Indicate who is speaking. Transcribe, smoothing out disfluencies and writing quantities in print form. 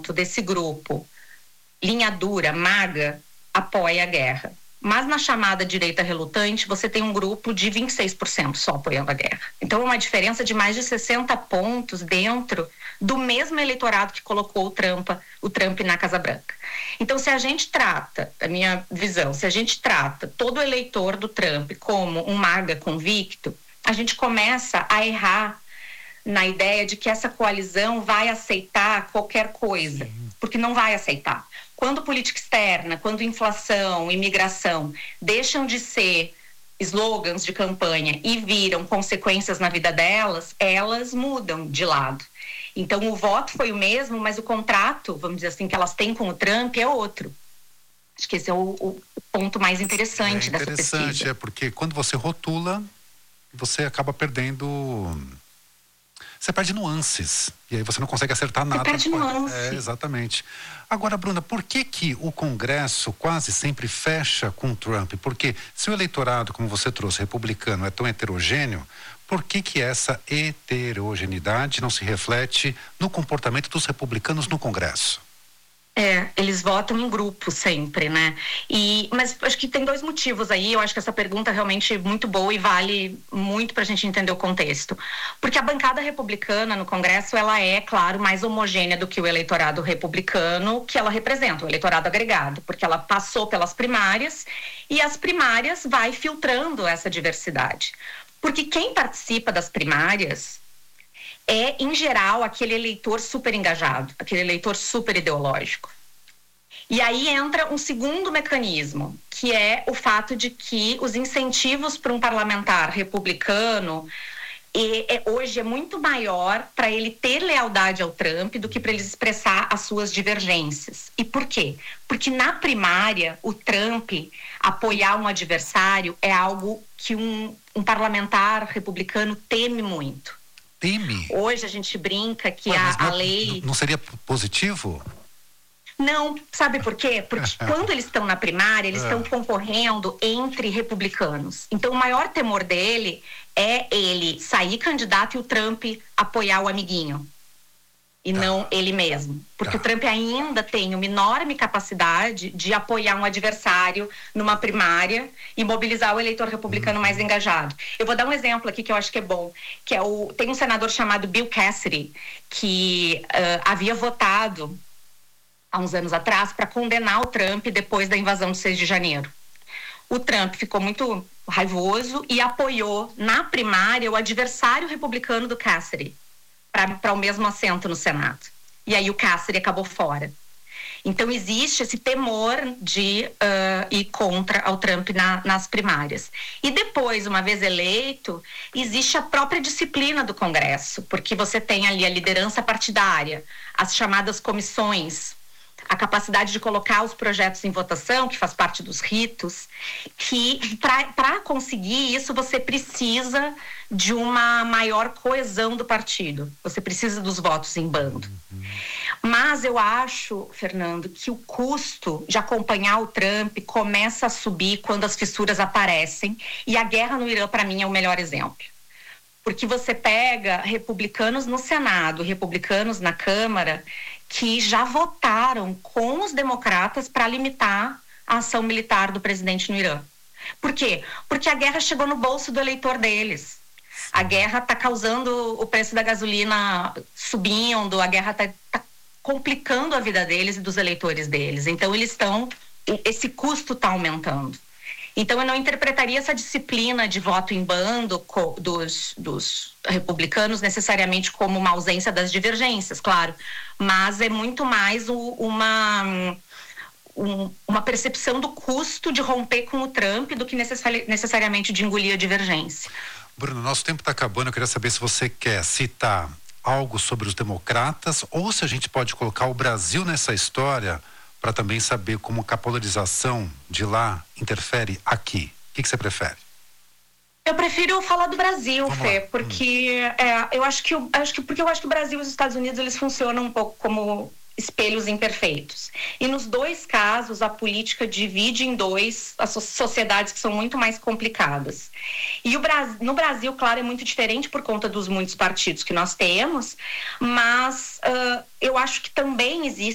Speaker 1: 40% desse grupo, linha dura, MAGA, apoia a guerra. Mas na chamada direita relutante, você tem um grupo de 26% só apoiando a guerra. Então é uma diferença de mais de 60 pontos dentro do mesmo eleitorado que colocou o Trump na Casa Branca. Então, se a gente trata, a minha visão, se a gente trata todo eleitor do Trump como um MAGA convicto, a gente começa a errar na ideia de que essa coalizão vai aceitar qualquer coisa, porque não vai aceitar. Quando política externa, quando inflação, imigração deixam de ser slogans de campanha e viram consequências na vida delas, elas mudam de lado. Então, o voto foi o mesmo, mas o contrato, vamos dizer assim, que elas têm com o Trump é outro. Acho que esse é o ponto mais interessante dessa pesquisa.
Speaker 2: Interessante, porque quando você rotula, você acaba perdendo... Você perde nuances, e aí você não consegue acertar nada.
Speaker 1: Você perde nuances.
Speaker 2: Exatamente. Agora, Bruna, por que o Congresso quase sempre fecha com o Trump? Porque se o eleitorado, como você trouxe, republicano, é tão heterogêneo, por que essa heterogeneidade não se reflete no comportamento dos republicanos no Congresso?
Speaker 1: Eles votam em grupo sempre, né? Mas acho que tem dois motivos aí. Eu acho que essa pergunta é realmente muito boa e vale muito para a gente entender o contexto. Porque a bancada republicana no Congresso, ela é, claro, mais homogênea do que o eleitorado republicano que ela representa, o eleitorado agregado, porque ela passou pelas primárias e as primárias vai filtrando essa diversidade. Porque quem participa das primárias é, em geral, aquele eleitor super engajado, aquele eleitor super ideológico. E aí entra um segundo mecanismo, que é o fato de que os incentivos para um parlamentar republicano hoje é muito maior para ele ter lealdade ao Trump do que para ele expressar as suas divergências. E por quê? Porque na primária, o Trump apoiar um adversário é algo que um parlamentar republicano teme muito.
Speaker 2: Teme?
Speaker 1: Hoje a gente brinca que a lei...
Speaker 2: Não seria positivo?
Speaker 1: Não, sabe por quê? Porque quando eles estão na primária, eles estão concorrendo entre republicanos. Então o maior temor dele é ele sair candidato e o Trump apoiar o amiguinho. E não ele mesmo. Porque o Trump ainda tem uma enorme capacidade de apoiar um adversário numa primária e mobilizar o eleitor republicano mais engajado. Eu vou dar um exemplo aqui que eu acho que é bom, que é tem um senador chamado Bill Cassidy, que havia votado há uns anos atrás para condenar o Trump depois da invasão de 6 de janeiro. O Trump ficou muito raivoso e apoiou na primária o adversário republicano do Cassidy para o mesmo assento no Senado. E aí o Cassidy acabou fora. Então existe esse temor de ir contra ao Trump nas primárias. E depois, uma vez eleito, existe a própria disciplina do Congresso, porque você tem ali a liderança partidária, as chamadas comissões, a capacidade de colocar os projetos em votação, que faz parte dos ritos, que para conseguir isso você precisa de uma maior coesão do partido, você precisa dos votos em bando. Mas eu acho, Fernando, que o custo de acompanhar o Trump começa a subir quando as fissuras aparecem, e a guerra no Irã, para mim, é o melhor exemplo. Porque você pega republicanos no Senado, republicanos na Câmara, que já votaram com os democratas para limitar a ação militar do presidente no Irã. Por quê? Porque a guerra chegou no bolso do eleitor deles. A guerra está causando o preço da gasolina subindo, a guerra está complicando a vida deles e dos eleitores deles. Então, esse custo está aumentando. Então, eu não interpretaria essa disciplina de voto em bando dos republicanos necessariamente como uma ausência das divergências, claro, mas é muito mais uma percepção do custo de romper com o Trump do que necessariamente de engolir a divergência.
Speaker 2: Bruno, nosso tempo está acabando, eu queria saber se você quer citar algo sobre os democratas ou se a gente pode colocar o Brasil nessa história para também saber como a polarização de lá interfere aqui. O que você prefere?
Speaker 1: Eu prefiro falar do Brasil, Fê, porque eu acho que o Brasil e os Estados Unidos eles funcionam um pouco como espelhos imperfeitos. E nos dois casos, a política divide em dois as sociedades que são muito mais complicadas. E no Brasil, claro, é muito diferente por conta dos muitos partidos que nós temos, mas eu acho que também